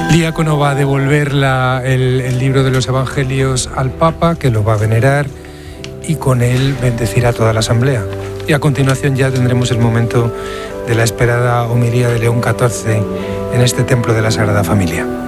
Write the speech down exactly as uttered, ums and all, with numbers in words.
Diácono va a devolver la, el, el libro de los Evangelios al Papa, que lo va a venerar, y con él bendecirá a toda la asamblea. Y a continuación ya tendremos el momento de la esperada homilía de León catorce en este templo de la Sagrada Familia.